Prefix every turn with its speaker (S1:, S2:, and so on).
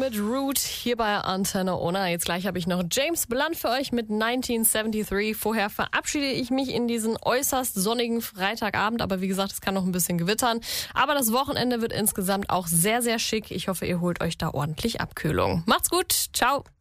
S1: mit Root hier bei Antenne Ona. Jetzt gleich habe ich noch James Blunt für euch mit 1973. Vorher verabschiede ich mich in diesen äußerst sonnigen Freitagabend. Aber wie gesagt, es kann noch ein bisschen gewittern. Aber das Wochenende wird insgesamt auch sehr, sehr schick. Ich hoffe, ihr holt euch da ordentlich Abkühlung. Macht's gut. Ciao.